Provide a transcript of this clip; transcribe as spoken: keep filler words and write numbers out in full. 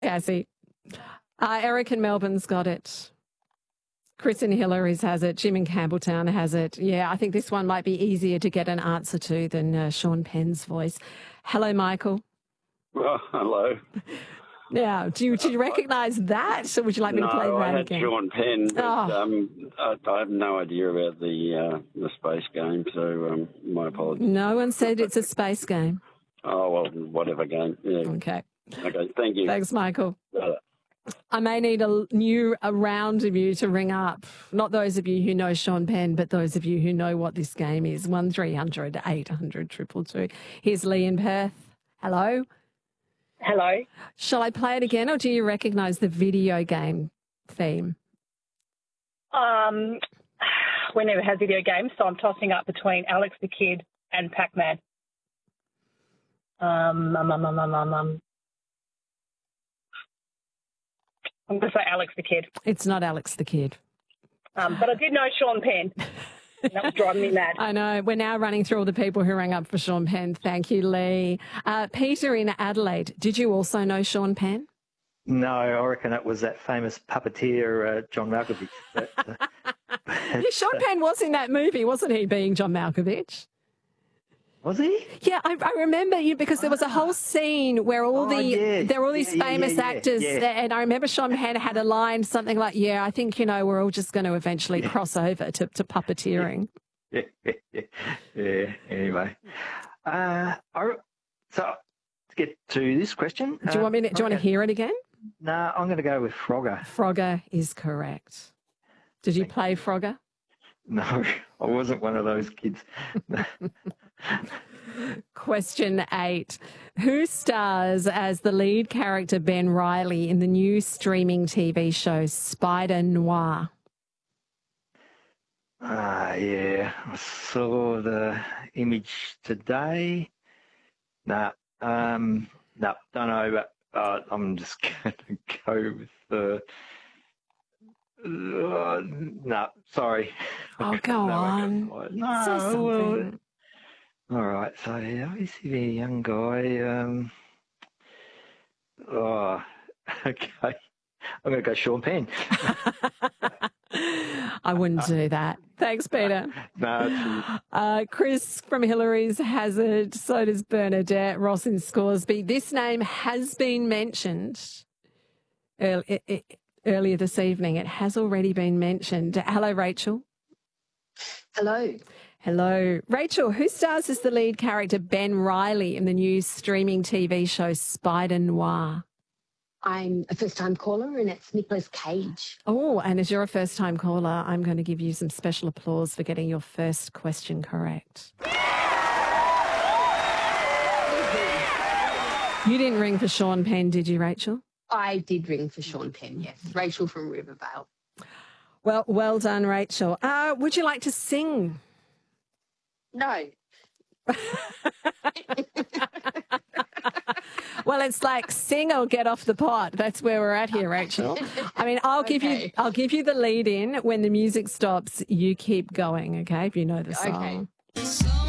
Cassie. Uh, Eric in Melbourne's got it. Chris in Hillary's has it. Jim in Campbelltown has it. Yeah, I think this one might be easier to get an answer to than uh, Sean Penn's voice. Hello, Michael. Well, hello. Now, do you, do you recognise that, or would you like me no, to play that I had again? Sean Penn, but Oh. um, I, I have no idea about the uh, the space game, so um, my apologies. No one said it's a space game. Oh, well, whatever game. Yeah. Okay. Okay, thank you. Thanks, Michael. Bye. I may need a new a round of you to ring up. Not those of you who know Sean Penn, but those of you who know what this game is. one three hundred eight hundred two two two. Here's Lee in Perth. Hello. Hello. Shall I play it again, or do you recognise the video game theme? Um, we never had video games, so I'm tossing up between Alex the Kid and Pac-Man. Um, um, um, um, um, um, um. I'm going to say Alex the Kid. It's not Alex the Kid. Um, but I did know Sean Penn. That was driving me mad. I know. We're now running through all the people who rang up for Sean Penn. Thank you, Lee. Uh, Peter in Adelaide, did you also know Sean Penn? No, I reckon it was that famous puppeteer, uh, John Malkovich. But, uh, Yeah, Sean Penn was in that movie, wasn't he, being John Malkovich? Was he? Yeah, I, I remember you because there was a whole scene where all Oh, the yeah. there were all these Yeah, yeah, famous yeah, yeah, actors, yeah. and I remember Sean Penn had a line something like, "Yeah, I think you know we're all just going to eventually cross over to, to puppeteering." Yeah, yeah, yeah. yeah. Anyway, uh, I, so to get to this question, Do you want me? To, do you want to hear it again? No, nah, I'm going to go with Frogger. Frogger is correct. Did you play Frogger? No, I wasn't one of those kids. Question eight. Who stars as the lead character Ben Riley in the new streaming T V show Spider Noir? Ah, yeah. I saw the image today. Nah, um, no, don't know, but uh, I'm just going to go with the. Uh, no, sorry. Oh, go no, on. No, Say something. well, all right. So yeah, obviously a young guy. Um, oh, okay. I'm going to go Sean Penn. I wouldn't do that. Thanks, Peter. No, uh, Chris from Hillary's has it. So does Bernadette. Ross in Scoresby. This name has been mentioned early, earlier this evening. It has already been mentioned. Hello, Rachel. Hello. Hello. Rachel, who stars as the lead character Ben Riley in the new streaming T V show Spider Noir? I'm a first-time caller, and it's Nicolas Cage. Oh, and as you're a first-time caller, I'm going to give you some special applause for getting your first question correct. You didn't ring for Sean Penn, did you, Rachel? I did ring for Sean Penn, yes. Rachel from Rivervale. Well, well done, Rachel. Uh, would you like to sing? No. Well, it's like sing or get off the pot. That's where we're at here, Rachel. I mean, I'll give Okay. you I'll give you the lead in. When the music stops, you keep going, okay? If you know the song. Okay.